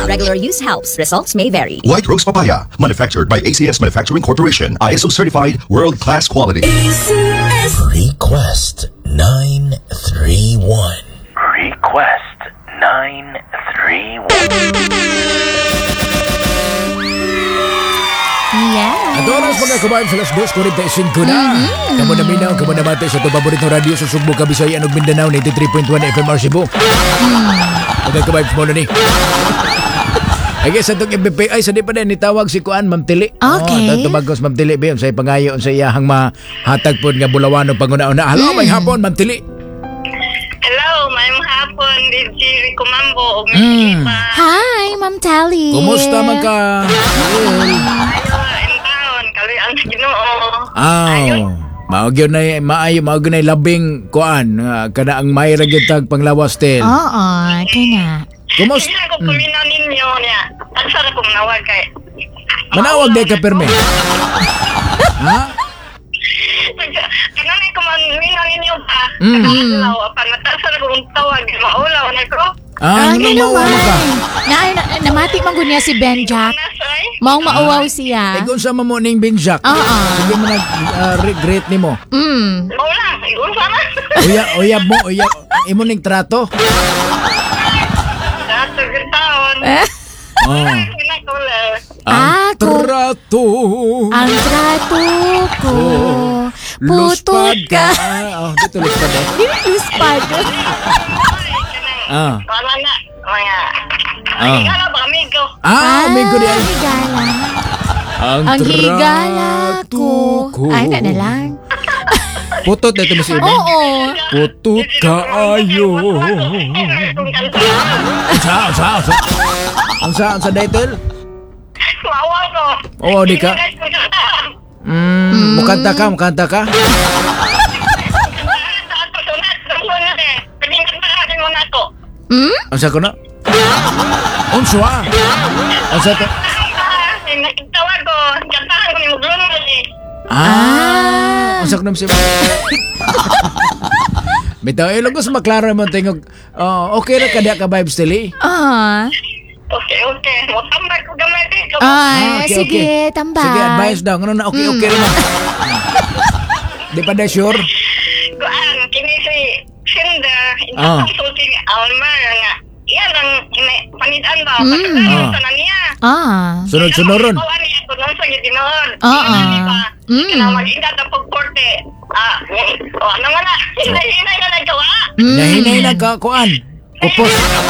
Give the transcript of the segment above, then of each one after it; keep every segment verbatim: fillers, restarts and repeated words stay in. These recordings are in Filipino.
Regular use helps. Results may vary. White Rose Papaya, manufactured by A C S Manufacturing Corporation, I S O certified, world-class quality. A C S. Request nine three one. Request nine three one. Yeah. At oras mga kabayan sa las dos forty-five na. Kamu na minaw, kamu na mati sa ito paboritong radio sa Sugbo, Kabisayan ug Mindanao ninety-three point one F M R Cebu. Mga kabayan mo na ni. Ay sa itong M B P ay sa di pa din nitawag si Kuan Ma'am Tili. Okay. Oh, tumagos Ma'am Tili ba sa pangayo sa iyahang mahatag pod nga bulawan o panguna-una. Hello, may hapon Ma'am Tili. Hello, may hapon din si Rico Mambo ug Mm. Hi, Ma'am Tally. Kumusta man ka? Ayo, taon kali ang Ginoo. Aw. Mao gyud na maayo mao gyud na labing kuan uh, kada ang may ra gyud tag panglawas tel. Oo, kaya. Kumusta? Hindi ko puminaw ninyo niya. Asa na kong nawag kay. Manawag day ka perme. Ha? Kanang ko man minaw ninyo ba? Mm. Alaw pa natasa na kong tawag maulaw na ko. Ah, ano mo ka? Na, na, namati man gud niya si Ben Jack. Nasay. Maong mauwaw siya. Ay kung sa mo ning binjak. Oo. Sige mo nag uh, regret nimo. Mm. Maula, igon sana. Uya uyab mo uyab imo ning trato. Dato gyud taon. Oh. Kinakula. Ah, Ang trato. Ang trato ko. Putod ka. Oh, dito luspad eh. Luspad. Ah. Wala na. Mga. Ah. Ay, ano ba, amigo? Ah, may ko di ay. higala. Ang, Ang higala ko. ko. Ay, na na lang. Putot na ito mas iba. Oo. Putot ka ayo. Ang sa, ang sa, ang sa. Ang sa, ang sa title? Wawa ko. Oo, di ka. Mm, mukanta ka, mukanta ka. Hmm? Ang sa ko na? Unso ah. Ang sa to? Nakitawag ko. Kantahan ko ni Muglunod eh. Ah. Ang sa ko na si Bitaw, ilong ko sa maklaro mo tingog. Oh, okay na ka diya ka vibes tili? Ah. Okay, okay. Mutambay ko gamay dito. Ay, Ah, okay, sige, okay. tambay. Sige, advice daw. Ano na, okay, okay naman. Di pa na sure? Kuan, kini si Cinder. Ah. Ito sulti ni Almar nga. Yan ang ina- panitan ba? Mm. Pagkakaroon Ah. sa na niya. Ah. Sunod-sunod ron. Ikaw ani ako nung sa gitinoon. Ah, ah. Mm. Kaya mag-ingat ang pagkorte. Ah, o ano nga na? Hinay-hinay na nagawa. Mm. Nahinay na ka, kuan. Kupos.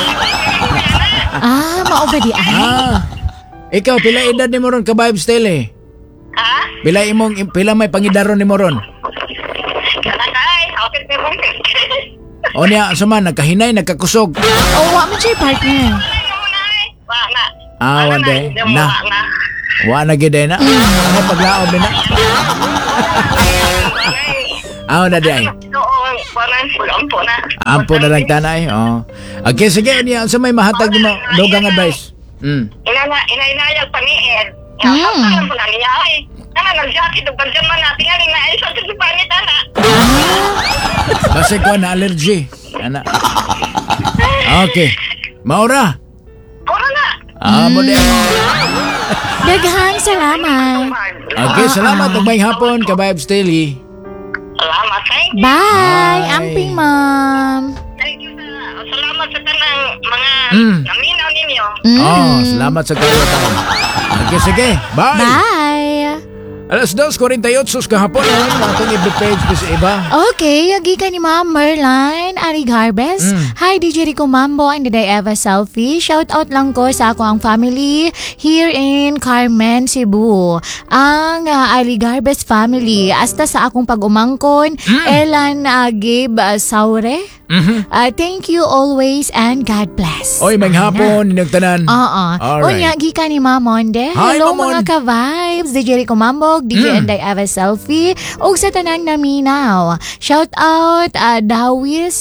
Ah, mao ba di ay? Ah. Ikaw, pila edad ni mo ron ka vibes tili? Ha? Pila imong, pila may pangidaron ni mo ron? Kalakay. Okay, may mong O niya, suman, nagkahinay, nagkakusog. Oh, wa man siya partner. Wa na. Ah, Ano one day. Hindi mo Na. wa na. Wa na gid na. Ano paglaob na? Ah, na di ay. Oo, parang ampo na. Ampo na lang tanay. Oh. Okay, sige niya, sa may mahatag mo dogang advice. Mm. Inana, inainayag pa ni Ed. Mm. Ang po na niya ay. Ano, nag-jacket o bandiyan man natin. Nga, nga, isa sa supanit, ana. Kasi ko na allergy. Ana. Okay. Maura. Puro na. Ah, mo din. Daghang salamat. Okay, salamat ug may hapon ka vibes Teli. Salamat, thank you. Bye, Bye. amping ma'am. Thank you sa, salamat sa tanang mga Mm. naminaw ninyo. Mm. Oh, salamat sa kayo tayo. Okay, sige. Bye. Bye. Alas dos forty-eight kahapon ha. Natong i page ko sa iba. Okay, agi ka ni Ma'am Merline Ari Garbes. Mm. Hi, D J Rico Mambo and the Eva Selfie. Shout out lang ko sa ako ang family here in Carmen, Cebu. Ang uh, Ari Garbes family. Hasta sa akong pag-umangkon, Mm. Elan uh, Gabe uh, Saure. Mhm. Uh, thank you always and God bless. Oy, may hapon ninang tanan. Oo. Alright. Unya, gika ni Mamonde. Hi, Hello Mamon. mga ka-vibes. D J Rico Mambog, D J Mm. Enday Eva Selfie, ug sa tanang naminaw. Shout out uh, Dawis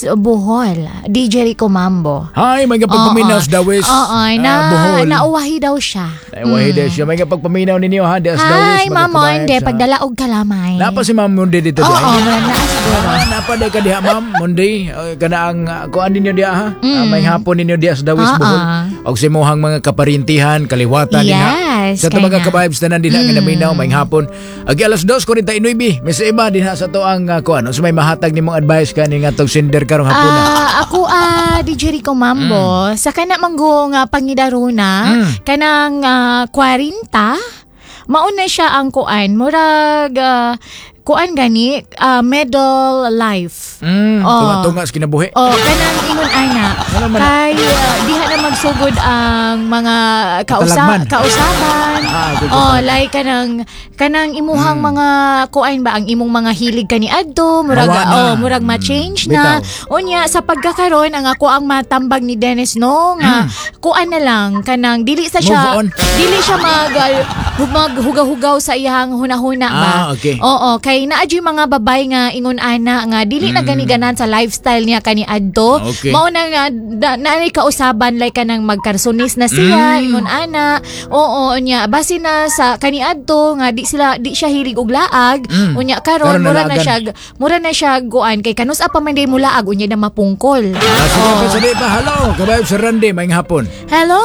Dawis, Bohol. D J Rico Mambo. Hay, may nga pagpaminaw sa Dawis. Oo, na, ah, Bohol. nauwahi daw siya. Nauwahi daw siya. May nga pagpaminaw ninyo ha, Dawis. Hi, Ma'am Monde, pagdalaog kalamay. Napa si Ma'am Monde dito Oo, diha? wala na siguro. Ah, napa day ka diha, Ma'am Monde. Uh, kana ang uh, kuan ninyo diha ha? Ah, may hapon ninyo diha sa Dawis, Oo. Bohol. Og sa imuhang mga kaparintihan, kaliwatan Yes, Sa ito mga kaya. ka-vibes na nandina nga naminaw, may hapon. Agi alas dos, forty y nueve. May sa iba din ha sa to ang uh, kuan. So may mahatag nimong advice ka ni nga tong sender karong hapon na. Ah, ako ah D J Rico Mambo, sa kana manggo nga pangidaruna, Mm. kanang ah, forty, mauna siya ang kuan, murag ah, kuan gani, ah, middle life. Mm, Oo. tunga-tunga sa kinabuhi. Oh, kanang ingon ana. Ano man? Kay ah, diha na magsugod ang mga kausa Katalagman. kausaban. Ah, good, good. Oh, like kanang kanang imuhang mga kuan ba ang imong mga hilig kani adto, murag Mawa na. oh, murag ma-change na. Unya sa pagkakaron ang ako ang matambag ni Dennis no nga kuan na lang kanang dili sa siya Move on. dili siya mag uh, maghugaw-hugaw sa iyang hunahuna ba. Ah, okay. Oo, kay naadyo mga babay nga ingon ana nga dili na gani ganan sa lifestyle niya kani adto. Okay. Mao na nga da, naay kausaban like kanang magkarsonis na siya ingon ana. Oo, unya basi na sa kani adto nga di sila di siya hilig og laag. Mm. Unya karon Karon mura na nalaagan. siya mura na siya guan kay kanus apa man day mulaag unya na mapungkol. Ah, sige Oo. pa sa di pa. Hello, ka-vibes sa Randy, may hapon. Hello.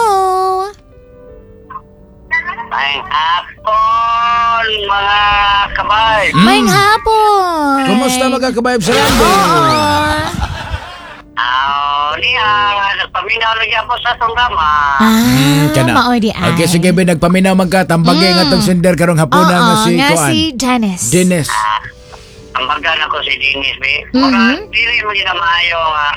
May hapon, mga kabay. Maayong hapon. Kumusta mga ka-vibes sa Randy? Oo. Ah, niya, nagpaminaw lagi ako sa tunggama. Ah, Kana. mao di ay. Okay, sige ba nagpaminaw man ka tambagay nga tong sender karong hapon na nga Oo, si nga kuan. si Dennis. Dennis. Ang bagan ako si Dennis, be. Mhm. Mura, dili mo din na maayo nga.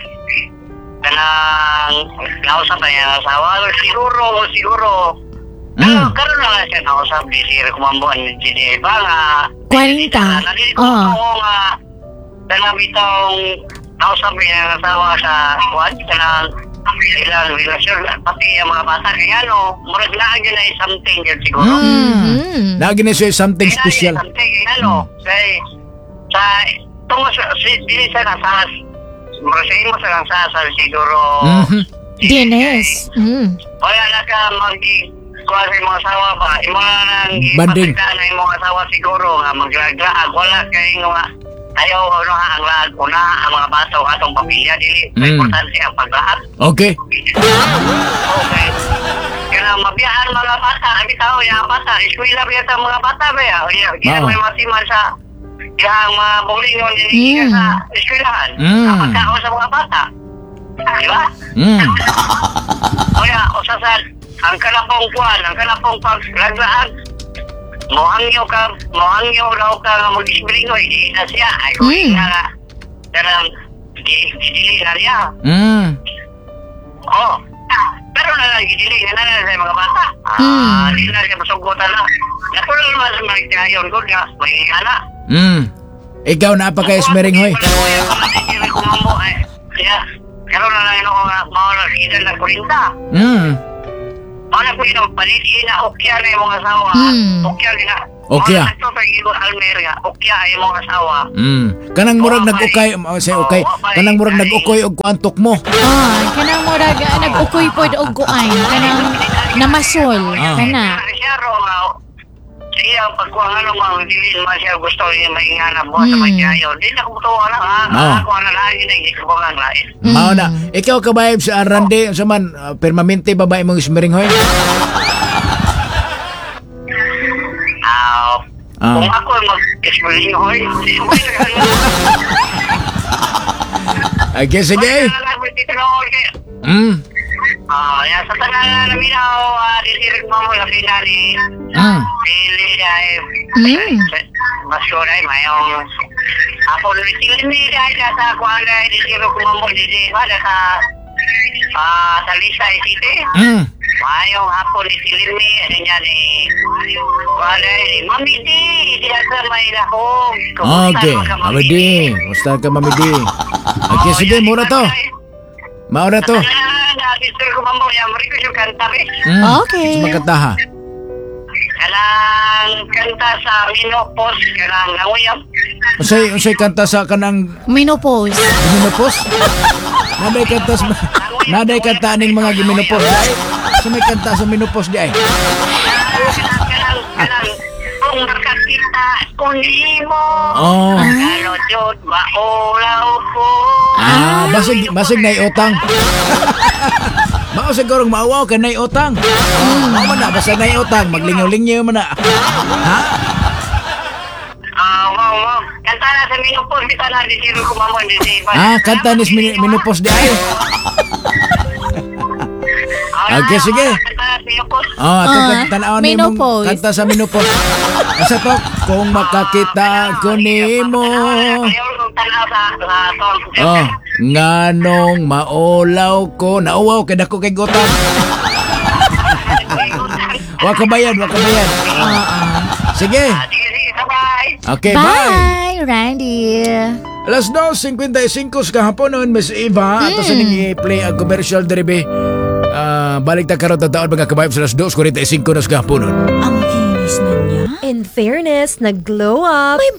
Kanang, nausap na yung asawa. Siguro, siguro. Pero, Mm. karoon na nga siya nausap. Di siya kumambuan ni G D A ba nga. forty. Nalili ko Oo. ko nga. Kanang bitong nausap niya yung asawa sa kuwan. Kanang, ilang relasyon. Pati yung mga bata. Kaya ano, murag na yun ay something yun siguro. Mhm. Lagi na siya something Kaya special. yun, something, ano, say, sa, tungo sa, si, dili sa nasas, mura sa imo sa nasasal siguro, Mhm. Dennis. Mm. wala na ka mag- kuha sa imong asawa ba, imo na nang Banding. ipakita na imong asawa siguro, nga maglaglaag, wala kayo nga, ayaw, ano ha, ang laag, una, ang mga bata o atong pamilya, dili, Mm. importante ang paglaag. Okay. Okay. Kaya mabiyahan mga bata, abi tao yung bata, eskwela ba sa mga bata ba ya? Kaya Oo. may masiman sa yung mga bulingon Mm. din sa eskwelahan. Mm. Ang pagkao sa mga bata. Di ba? Mm. Kaya, usasad, ang kalapong kuwan, ang kalapong paglaglaan, mohangyo ka, mohangyo raw ka nga mag-isbilingoy, di na siya. Ay, kung Mm. nga nga, karang, di, di, di na niya. Mm. Oo. Pero na lang, gidilig na na sa mga bata. Hmm. Ah, di na siya masugutan na. Natuloy naman sa mga tiyayon ko niya, may anak. Mm. Ikaw na pa kay Smering hoy. Kaya kung hindi kumambo, eh. Kaya, karoon na lang yun ako nga, mawala kita na kurinta. Mm. Mana po yun, palitiin na okya na yung mga asawa. Hmm. Okya na. Okya. Mga ito sa Ibo Almer nga, okya yung mga asawa. Mm. Kanang murag nag-ukay, oh, say okay. Kanang murag nag-ukoy og kuantok mo. Ah, kanang murag ah, nag-ukoy pod og kuan, kanang namasol, Ah. kana. Siya ro nga, siya pagkuha nga nung mga dilin man siya gusto niya may hanap mo sa Hmm. may tiyayon. Di na kumutuwa lang ha. Oo. Ako na lang yun, hindi ko ba nga lain. Mao na. Ikaw ka vibe sa Randy sa man uh, permanente babae mong Smering hoy. Ah, Ah. kung ako mag-isbuling hoy, isbuling ka lang. Okay, sige. Mm. Ah, ya sa tanan na namin ako, disirig mo mo labi na ni Mm. Pili ay Mm. mas sure ay mayong ako nitilin ni ay sa kuan ay disirig mo mo dili wala sa ah Talisay City. Mm. Mayong hapon nitilin ni niya ni wala ni Mami di di sa may nako. Okay. Mami D. Musta ka Mami D? Okay, sige, mura to. Mao na to. Disirig mo mo ya mari ko yung kanta be. Mm. Okay. Sa magkataha. kanang kanta sa Minopos, kanang nanguyam. Unsay unsay kanta sa kanang Menopause. giminopos? Naday kanta sa naday kanta ning mga giminopos dai. Sa may kanta sa minopos dai. Kanang, kanang, kanang, kung makakita ko nimo, Oh. ano jud maulaw ko. Ah, basig basig nay utang. Mao siguro maawaw ka nay utang. Oh, mao man na basta nay utang, maglingaw-lingaw man na. Ha? Ah, wow, wow. Kanta na sa Minopos, kita na di siro ko mamon di si Ivan. Ah, kanta ni min- minopos di ay. Okay, sige. Kanta na sa Minopos. Ah, Ah, uh, tanaw ni mong menopause. kanta sa minopos. Asa to? Kung makakita ko nimo. Ayaw kong tanaw sa sa song. Oh, nganong maulaw ko. Nauwaw kay dako kay gutang. Wa ka bayad, wa ka bayad. Sige. Sige, sige, bye. Okay, bye. Bye, Randy. Alas dos fifty-five sa kahaponon, Miss Eva. Ato sa nang i-play ang commercial deribe. Ah, balik ta karon ta taon mga kabayab sa alas dos forty-five na sa kahaponon. Ang kinis na niya. In fairness, nag-glow up. May